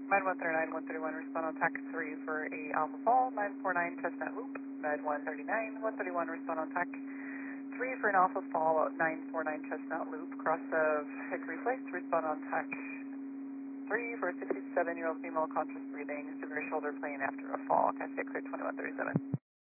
Med 139, 131, respond on TAC 3 for a Alpha Fall, 949 Chestnut Loop. Med 139, 131, respond on TAC 3 for an Alpha Fall, 949 Chestnut Loop, cross of Hickory Place, respond on TAC 3 for a 67-year-old female conscious breathing, severe shoulder pain after a fall, Cascade Clear 2137.